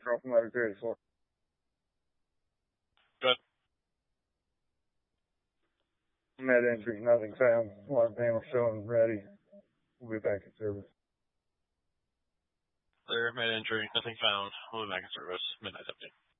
Drop from letter 34. Good. Med entry, nothing found. Alarm panel showing ready. We'll be back in service. Clear, med entry, nothing found. We'll be back in service. Midnight update.